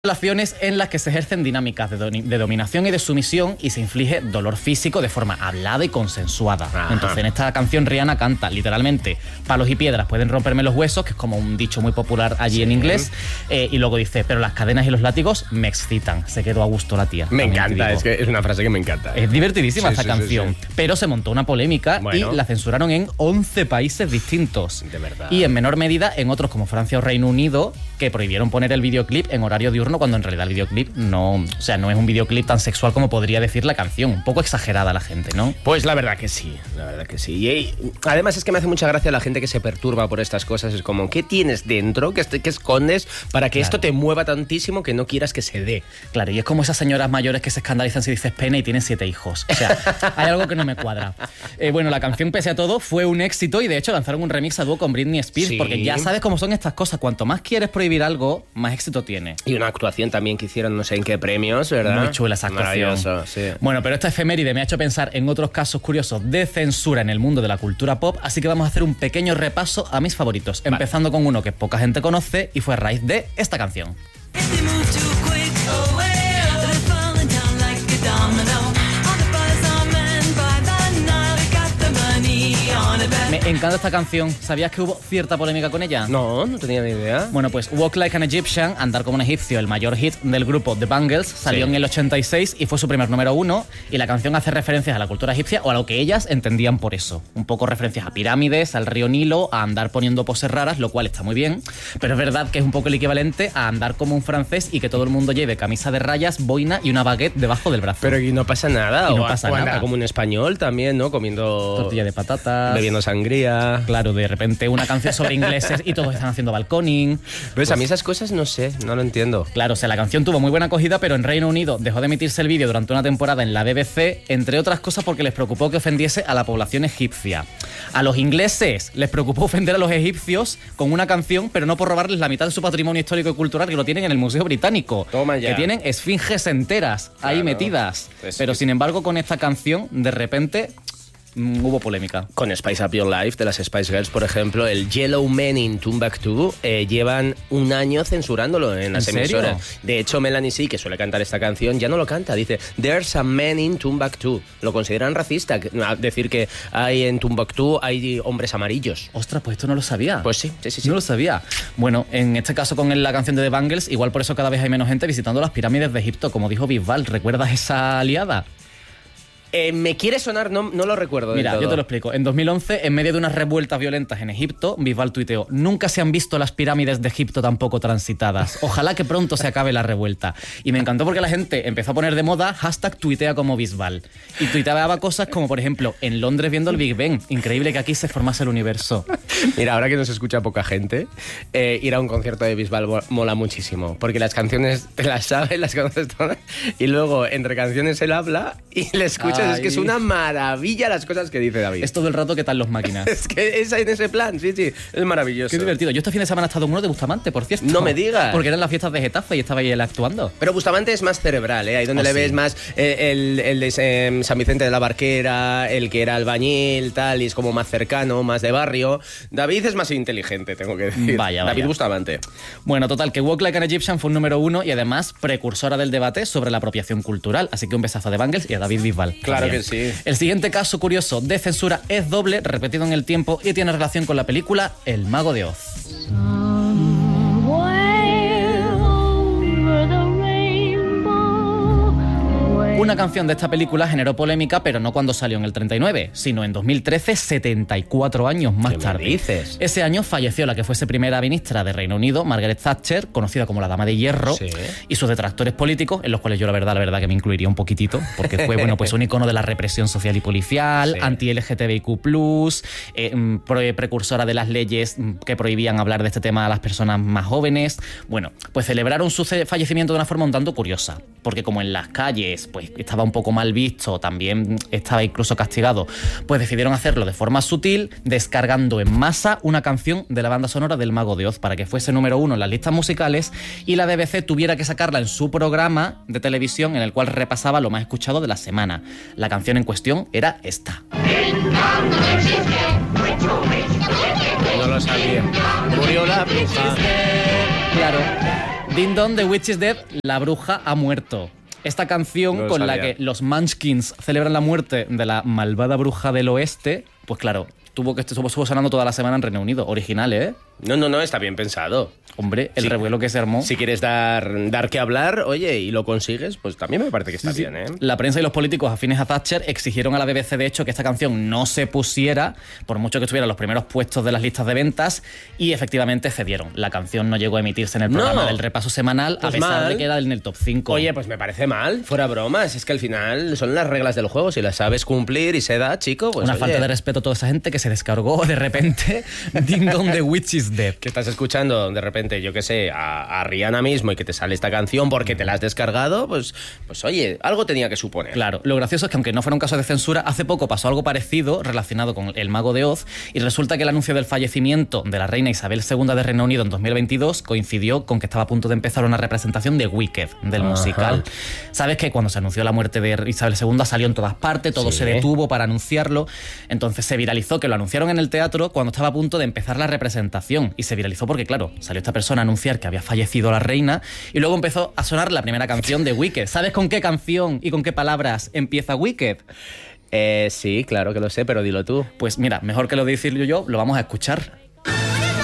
Relaciones en las que se ejercen dinámicas de dominación y de sumisión y se inflige dolor físico de forma hablada y consensuada. Ajá. Entonces en esta canción Rihanna canta literalmente: palos y piedras pueden romperme los huesos, que es como un dicho muy popular allí en inglés, y luego dice: pero las cadenas y los látigos me excitan. Se quedó a gusto la tía. Me encanta, es que es una frase que me encanta. Es divertidísima esta canción, pero se montó una polémica y la censuraron en 11 países distintos. De verdad. Y en menor medida en otros como Francia o Reino Unido, que prohibieron poner el videoclip en horario diurno, cuando en realidad el videoclip no es un videoclip tan sexual como podría decir la canción. Un poco exagerada la gente, ¿no? Pues la verdad que sí, la verdad que sí. Y además es que me hace mucha gracia la gente que se perturba por estas cosas. Es como, ¿qué tienes dentro? ¿Qué escondes para que esto te mueva tantísimo que no quieras que se dé? Claro, y es como esas señoras mayores que se escandalizan si dices pene y tienen 7 hijos. O sea, hay algo que no me cuadra. Bueno, la canción, pese a todo, fue un éxito y de hecho lanzaron un remix a dúo con Britney Spears, porque ya sabes cómo son estas cosas. Cuanto más quieres prohibir algo, más éxito tiene. Y una actuación también que hicieron no sé en qué premios, ¿verdad? Muy chula esa actuación. Sí. Bueno, pero esta efeméride me ha hecho pensar en otros casos curiosos de censura en el mundo de la cultura pop, así que vamos a hacer un pequeño repaso a mis favoritos, empezando con uno que poca gente conoce y fue a raíz de esta canción. Me encanta esta canción. ¿Sabías que hubo cierta polémica con ella? No tenía ni idea. Bueno, pues Walk Like an Egyptian, Andar como un egipcio, el mayor hit del grupo The Bangles, salió en el 86 y fue su primer número 1, y la canción hace referencias a la cultura egipcia o a lo que ellas entendían por eso. Un poco referencias a pirámides, al río Nilo, a andar poniendo poses raras, lo cual está muy bien, pero es verdad que es un poco el equivalente a andar como un francés y que todo el mundo lleve camisa de rayas, boina y una baguette debajo del brazo. Pero y no pasa nada. Y no pasa nada. Andar como un español también, ¿no? Comiendo tortilla de patatas, bebiendo sangría. Claro, de repente una canción sobre ingleses y todos están haciendo balconing. Pues a mí esas cosas no sé, no lo entiendo. Claro, o sea, la canción tuvo muy buena acogida, pero en Reino Unido dejó de emitirse el vídeo durante una temporada en la BBC, entre otras cosas porque les preocupó que ofendiese a la población egipcia. A los ingleses les preocupó ofender a los egipcios con una canción, pero no por robarles la mitad de su patrimonio histórico y cultural, que lo tienen en el Museo Británico. Toma ya. Que tienen esfinges enteras ahí metidas. Pues pero sin embargo, con esta canción, de repente hubo polémica. Con Spice Up Your Life de las Spice Girls, por ejemplo, el Yellow Man in Timbuktu, llevan un año censurándolo en las emisoras. De hecho, Melanie C, que suele cantar esta canción, ya no lo canta. Dice, There's a man in Timbuktu. Lo consideran racista, decir que hay en Timbuktu hay hombres amarillos. Ostras, pues esto no lo sabía. Pues sí. No lo sabía. Bueno, en este caso con la canción de The Bangles, igual por eso cada vez hay menos gente visitando las pirámides de Egipto, como dijo Bisbal. ¿Recuerdas esa aliada? Me quiere sonar, no lo recuerdo. Mira, yo te lo explico. En 2011, en medio de unas revueltas violentas en Egipto, Bisbal tuiteó: nunca se han visto las pirámides de Egipto tan poco transitadas. Ojalá que pronto se acabe la revuelta. Y me encantó porque la gente empezó a poner de moda #tuitea como Bisbal. Y tuiteaba cosas como, por ejemplo, en Londres viendo el Big Ben. Increíble que aquí se formase el universo. Mira, ahora que nos escucha poca gente, ir a un concierto de Bisbal mola muchísimo. Porque las canciones te las sabes, las conoces todas. Y luego, entre canciones, él habla y le escuchas. Es que es una maravilla las cosas que dice David. Es todo el rato que tal los máquinas. Es que es en ese plan, sí, es maravilloso. Qué divertido. Yo este fin de semana he estado en uno de Bustamante, por cierto. No me digas. Porque eran las fiestas de Getafe y estaba ahí él actuando. Pero Bustamante es más cerebral, ¿eh? Ahí donde le ves más el de San Vicente de la Barquera, el que era albañil, tal, y es como más cercano, más de barrio. David es más inteligente, tengo que decir. Vaya. David Bustamante. Bueno, total, que Walk Like an Egyptian fue un número 1 y además precursora del debate sobre la apropiación cultural. Así que un besazo de Bangles y a David Bisbal. Claro también. Que sí. El siguiente caso curioso de censura es doble, repetido en el tiempo y tiene relación con la película El Mago de Oz. Una canción de esta película generó polémica, pero no cuando salió en el 39, sino en 2013, 74 años más tarde. ¿Qué me dices? Ese año falleció la que fuese primera ministra de Reino Unido, Margaret Thatcher, conocida como la Dama de Hierro, y sus detractores políticos, en los cuales yo la verdad que me incluiría un poquitito, porque fue pues un icono de la represión social y policial, anti-LGTBIQ+, precursora de las leyes que prohibían hablar de este tema a las personas más jóvenes. Bueno, pues celebraron su fallecimiento de una forma un tanto curiosa, porque como en las calles pues estaba un poco mal visto, también estaba incluso castigado, pues decidieron hacerlo de forma sutil, descargando en masa una canción de la banda sonora del Mago de Oz para que fuese número 1 en las listas musicales y la BBC tuviera que sacarla en su programa de televisión en el cual repasaba lo más escuchado de la semana. La canción en cuestión era esta. No lo sabía. Murió la bruja. Claro. Ding Dong, The Witch is Dead, la bruja ha muerto. Esta canción con la que los Munchkins celebran la muerte de la malvada bruja del oeste, pues claro, estuvo sonando toda la semana en Reino Unido. Original, ¿eh? No, está bien pensado. Hombre, el revuelo que se armó. Si quieres dar que hablar, oye, y lo consigues, pues también me parece que está bien, ¿eh? La prensa y los políticos afines a Thatcher exigieron a la BBC, de hecho, que esta canción no se pusiera, por mucho que estuviera en los primeros puestos de las listas de ventas, y efectivamente cedieron. La canción no llegó a emitirse en el programa del repaso semanal, pues a pesar de que era en el top 5. Oye, pues me parece mal, fuera bromas. Es que al final son las reglas del juego. Si las sabes cumplir y se da, chico, pues una falta de respeto a toda esa gente que se descargó de repente Ding Dong, The Witch is Dead. Que estás escuchando de repente, yo qué sé, a Rihanna mismo y que te sale esta canción porque te la has descargado, pues oye, algo tenía que suponer. Claro, lo gracioso es que aunque no fuera un caso de censura, hace poco pasó algo parecido relacionado con El Mago de Oz, y resulta que el anuncio del fallecimiento de la reina Isabel II de Reino Unido en 2022 coincidió con que estaba a punto de empezar una representación de Wicked, del musical. Sabes que cuando se anunció la muerte de Isabel II salió en todas partes, todo se detuvo para anunciarlo, entonces se viralizó que lo anunciaron en el teatro cuando estaba a punto de empezar la representación, y se viralizó porque, claro, salió esta persona a anunciar que había fallecido la reina y luego empezó a sonar la primera canción de Wicked. ¿Sabes con qué canción y con qué palabras empieza Wicked? Sí, claro que lo sé, pero dilo tú. Pues mira, mejor que lo decir yo, lo vamos a escuchar.